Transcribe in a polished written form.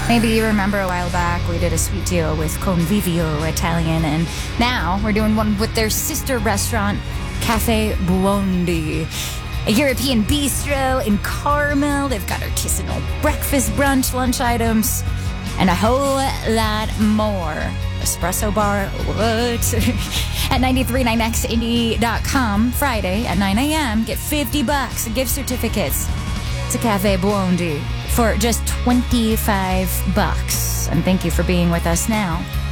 Maybe you remember a while back we did a sweet deal with Convivio Italian, and now we're doing one with their sister restaurant, Cafe Buondi. A European bistro in Carmel. They've got artisanal breakfast, brunch, lunch items, and a whole lot more. Espresso bar, what? At 939xindie.com, Friday at 9 a.m., get $50 in gift certificates to Cafe Buondi for just $25. And thank you for being with us now.